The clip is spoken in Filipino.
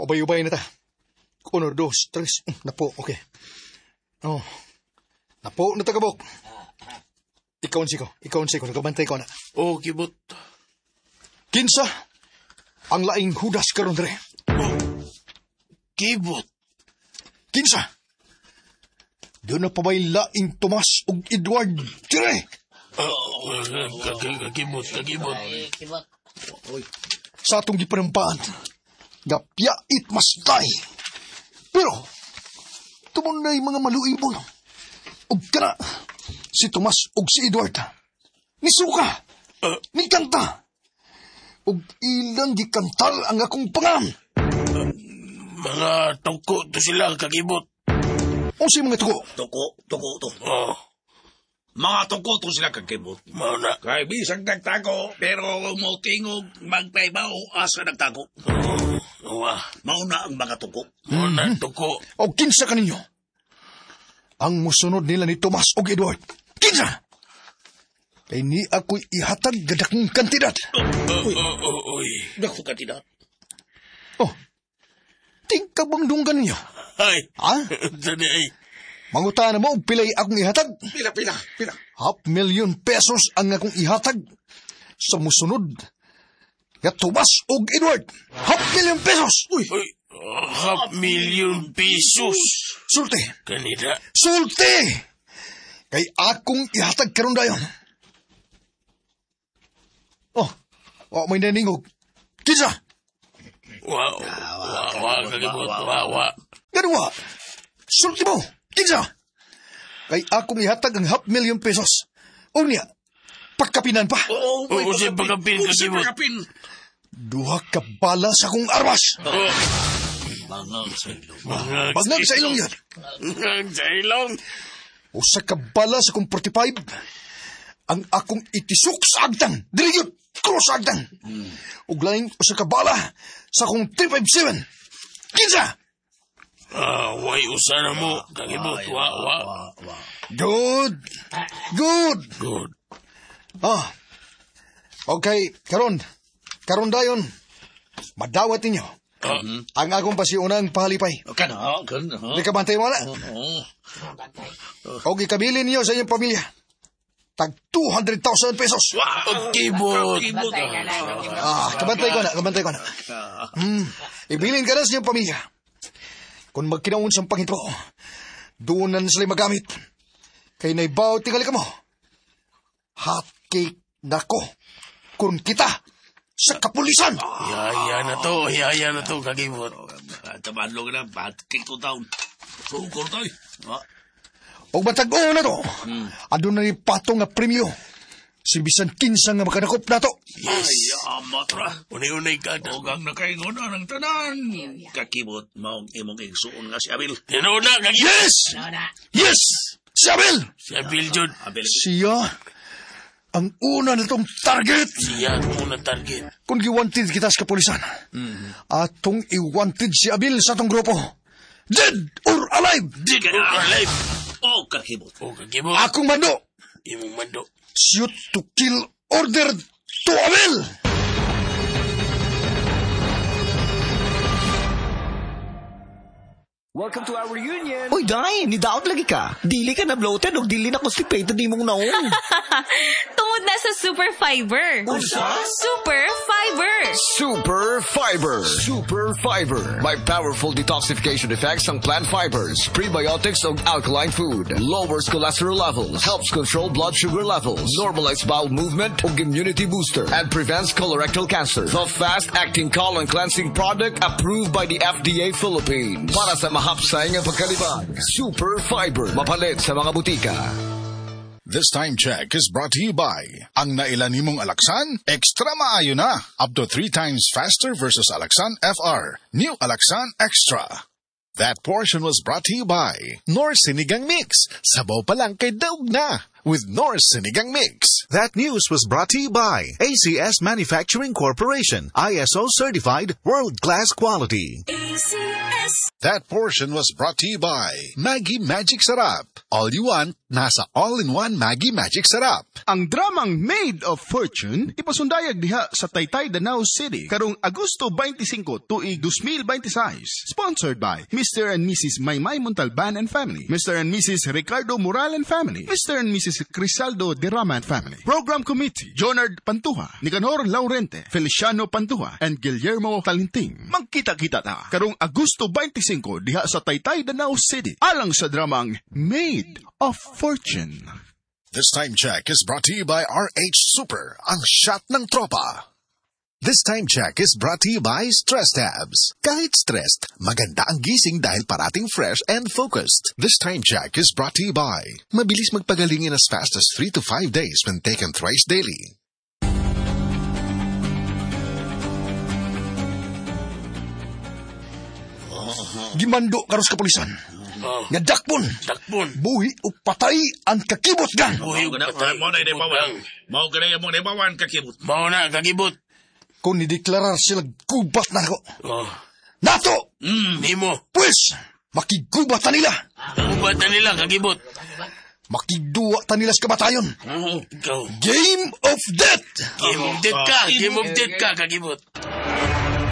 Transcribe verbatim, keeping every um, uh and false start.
Ubay-ubay na ta. Uno, dos, tres. Napo, okay. Oh. Napo na tagabok. Ikaw si ko. Ikaw si ko. Nagabantay ko na. Oh, kibot. Kinsa ang laing hudas karon dre. Oh, kibot. Kinsa? Doon na pa ba'y laing Tomas ug Edward dire? Oh, kagibot, kagibot. Sa atong gipanampaan, gapyait mastay. Pero, tumon na'y mga maluibon. Ug kana, si Tomas ug si Edward. Ni suka, Uh, ni kanta. Ug ilang gikantal ang akong pangan. Mga tungko to sila, kagibot. O si mga tugo? Tuko, tuko to. Oh, Mga tuko to sila kagkibot. mauna. Kay bisag nagtago, pero mo tingog magpaibaw asa nagtago. Oh, ah, Mauna ang mga tuko. mauna, tungko. O kinsa kaninyo? Ang musunod nila ni Tomas ug Edward. Kinsa? Kay ni ako'y ihatag gadakong kantidad. Oh, oh, oh, oy. Dako kandidat. Oh, tingka bang dunggan ninyo? Ay, Ha? tani ay. Mangutan mo og pilay akong ihatag. Pila, pila, pila. Half million pesos ang akong ihatag sa musunod nga Tomas ug Edward. Half million pesos. Uy, Uy, oh, half million pesos. sulti. Kanida. Sulti! Kay akong ihatag karon dayon. Oh, oh may naningog. Kinsa? Wow, wow, wow, kagibot, wow, wow. Ganwa. Sulti mo. Kinsa? Kay akong ihatag ang half million pesos. Unya, pagkapinan pa. Oo, Oo, si pagkapin, Oo, si kagibot. pagkapin. Duha ka bala sa akong armas. Oh, Mangang sa ilong. mga Bagnag sa ilong yan. Mga sa ilong. Usa ka bala sa akong forty-five. Ang akong itisok sa agdang. Dili yun. Cross sa agdang. Ug laing usa ka bala sa akong three fifty-seven. Kinsa? Ah, way usana mo, kagibot, wow, wow. Good. Good. Good. Ah. Okay, karon. Karon dayon. Madawat ninyo. Ah, Ang akong pasiunang pahalipay. Kana, kana. Di ka bantay mo wala? Oo. O ikabili niyo sa inyong pamilya. Tag two hundred thousand pesos. wow, kibot. Kibot. Ah, kabantay ko na, kabantay ko na. Hmm, ibilin ka na sa inyong pamilya. Kung magkinaon sa pangito, doon na sila magamit. Kay naibaw tingali ka mo. Hot cake na ko. Kung kita sa kapulisan. Yaya na to, yaya na to, kagibot. Tabanlog na, bat kiko taon. Sukor tayo. O matag-o na to. Adun na ni patong nga premyo. Si bisan kinsa nga makanakop na to. Yes. Ay, amatra. Unay-unay ka na. Ogang nakaingon na ng tanan. Kakibot, maong imong igsuon nga si Abil. Tino na, kagibot. Yes! Yes! Si Abel! Siya Biljud. Abil. Siya ang una na tong target. Siya ang unang target. Kung i-wanted kita sa kapulisan, atong i-wanted si Abel sa atong grupo. Dead or alive! Dead or alive. Oh, kakibot. O, kagibot. Akong mando, Imong mando. shoot to kill order to Abel! Welcome to our reunion. Uy, Day, nidaot lagi ka. Dili ka na bloated o dili na constipated di mong naong. Tungod na sa Super Fiber. Super Fiber. Super Fiber. Super Fiber. May powerful detoxification effects ang plant fibers, prebiotics ug alkaline food. Lowers cholesterol levels, helps control blood sugar levels, normalize bowel movement ug immunity booster, and prevents colorectal cancer. The fast-acting colon cleansing product approved by the F D A Philippines. Para sa mahapsay nga pagkalibag. Super Fiber. Mapalit sa mga butika. This time check is brought to you by ang nailan nimong Alaxan, extra maayo na. Up to three times faster versus Alaxan F R. New Alaxan Extra. That portion was brought to you by North Sinigang Mix. Sabaw pa lang kay daog na with North Sinigang Mix. That news was brought to you by A C S Manufacturing Corporation, I S O certified, world-class quality. A C S. That portion was brought to you by Maggie Magic Sarap. All you want, nasa all-in-one Maggie Magic Sarap. Ang dramang Maid of Fortune ipasundayag diha sa Taytay, Danau City karong Agosto twenty-five tuig twenty twenty-six. Sponsored by Mister and Missus Maymay Montalban and Family, Mister and Missus Ricardo Moral and Family, Mister and Missus Crisaldo Derrama and Family. Program Committee, Jonard Pantuha, Nicanor Laurente, Feliciano Pantuha, and Guillermo Talinting. Magkita-kita ta karong Agosto twenty-five diha sa Taytay, Danau City alang sa dramang Maid of Fortune. This time check is brought to you by R H Super, ang shot ng tropa. This time check is brought to you by Stress Tabs. Kahit stressed, maganda ang gising dahil parating fresh and focused. This time check is brought to you by mabilis magpagaling in as fast as three to five days when taken thrice daily. Gimando karos kapulisan. Oh. Nga dakpon. Dakpon. Buhi o patay ang kakibot gang. Buhi o patay. Mo na ibawan. Mao ganay mo na ibawan kakibot. Mao na kakibot. Kung nideklarar sila gubat na ako. Oh. Nato! Mm, nimo. Pues, makigubat na nila. Gubat na nila kakibot. Makigduwa ta nila sa kabatayon. Oh, ikaw. Game of Death! Game of Death ka. Game of Death ka kakibot.